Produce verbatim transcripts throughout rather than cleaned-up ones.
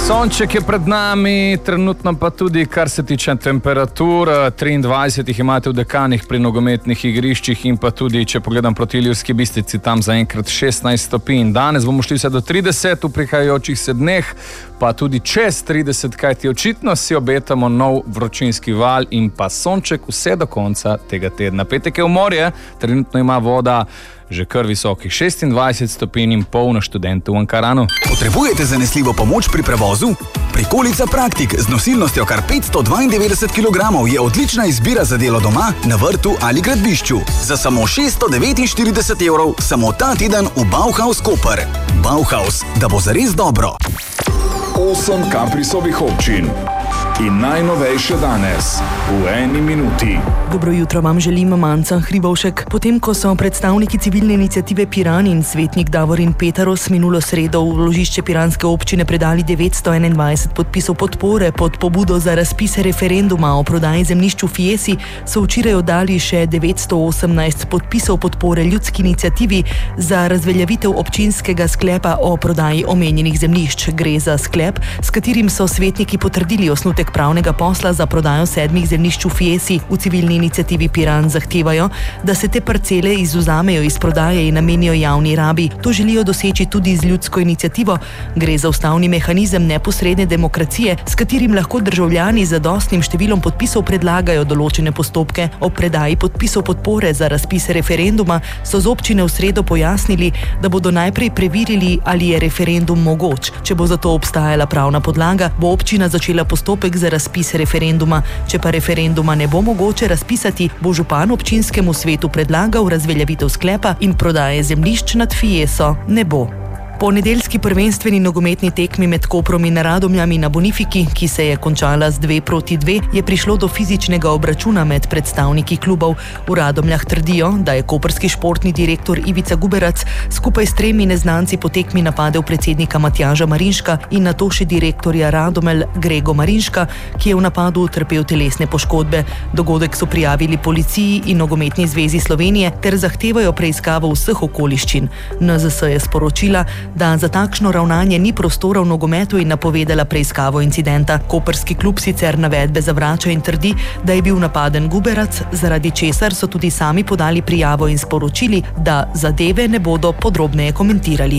Sonček je pred nami, trenutno pa tudi, kar se tiče temperatur, triindvajset jih imate v Dekanih pri nogometnih igriščih in pa tudi, če pogledam proti Ilirski Bistrici, tam zaenkrat šestnajst stopinj. Danes bomo šli vse do trideset v prihajajočih se dneh, pa tudi čez trideset, kajti očitno si obetamo nov vročinski val in pa sonček vse do konca tega tedna. Petek je v morje, trenutno ima voda že kar visokih šestindvajset stopinj in pol na študentu v Ankaranu. Potrebujete zanesljivo pomoč pri prevozu? Prikolica Praktik z nosilnostjo kar petsto dvaindevetdeset kilogramov je odlična izbira za delo doma, na vrtu ali gradbišču. Za samo šeststo devetinštirideset evrov samo ta teden v Bauhaus Koper. Bauhaus, da bo zares dobro. Osem Kaprisovih občin in najnovejše danes v eni minuti. Dobro jutro vam želim, Manca Hribovšek. Potem, ko so predstavniki civilne iniciative Piran in svetnik Davorin Petaros minulo sredo v vložišče piranske občine predali devetsto enaindvajset podpisov podpore pod pobudo za razpis referenduma o prodaji zemljišč v Fiesi, so včeraj oddali še devetsto osemnajst podpisov podpore ljudski iniciativi za razveljavitev občinskega sklepa o prodaji omenjenih zemljišč. Gre za sklep, s katerim so svetniki potrdili osnutek pravnega posla za prodajo sedmih zemljišč v Fiesi. V civilni iniciativi Piran zahtevajo, da se te parcele izvzamejo iz prodaje in namenijo javni rabi. To želijo doseči tudi z ljudsko iniciativo. Gre za ustavni mehanizem neposredne demokracije, s katerim lahko državljani z zadostnim številom podpisov predlagajo določene postopke. O predaji podpisov podpore za razpis referenduma so z občine v sredo pojasnili, da bodo najprej preverili, ali je referendum mogoč. Če bo za to obstajala pravna podlaga, bo občina začela postopek za razpis referenduma. Če pa referenduma ne bo mogoče razpisati, bo župan občinskemu svetu predlagal razveljavitev sklepa in prodaje zemljišč nad Fieso ne bo. Po nedeljski prvenstveni nogometni tekmi med Koprom in Radomljami na Bonifiki, ki se je končala z dve proti dve, je prišlo do fizičnega obračuna med predstavniki klubov. V Radomljah trdijo, da je koprski športni direktor Ivica Guberac skupaj s tremi neznanci po tekmi napadel predsednika Matjaža Marinška in nato še direktorja Radomelj Grego Marinška, ki je v napadu utrpel telesne poškodbe. Dogodek so prijavili policiji in Nogometni zvezi Slovenije ter zahtevajo preiskavo vseh okoliščin. N Z S je sporočila, da za takšno ravnanje ni prostora v nogometu in napovedala preiskavo incidenta. Koprski klub sicer navedbe zavrača in trdi, da je bil napaden Guberac, zaradi česar so tudi sami podali prijavo in sporočili, da zadeve ne bodo podrobneje komentirali.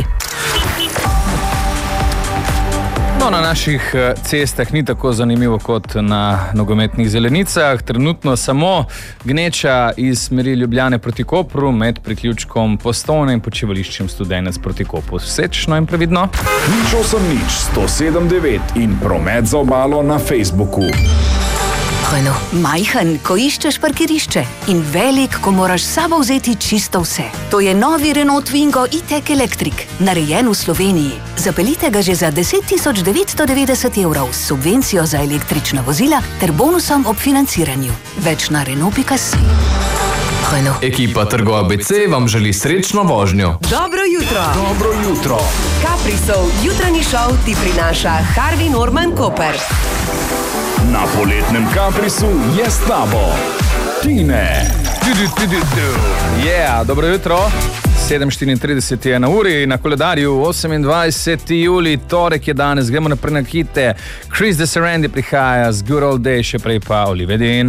No, na naših cestah ni tako zanimivo kot na nogometnih zelenicah. Trenutno samo gneča iz smeri Ljubljane proti Kopru med priključkom Postojna in počivališčem Studenec proti Kopru. Sečno in previdno. Nič osem nič, sto sedem devet in promet za obalo na Facebooku. Renault. Majhen, ko iščeš parkirišče in velik, ko moraš s sabo vzeti čisto vse. To je novi Renault Twingo e-tech Electric, narejen v Sloveniji. Zapeljite ga že za deset tisoč devetsto devetdeset evrov s subvencijo za električna vozila ter bonusom ob financiranju. Več na Renault pika si. Renault. Ekipa Trgo A B C vam želi srečno vožnjo. Dobro jutro. Dobro jutro. Kaprisov jutranji šov ti prinaša Harvey Norman Koper. Na poletnem Kaprisu je s tabo Tine. Yeah, dobro jutro. sedem štiriintrideset je na uri, na koledarju osemindvajseti julij, torek je danes, gremo naprej na hite. Chris de Serendi prihaja z Good Old Day, še prej pa Olivia Dean.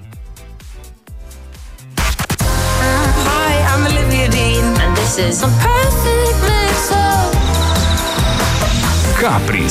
Hi, I'm Olivia Dean and this is a perfect mix of Kapris.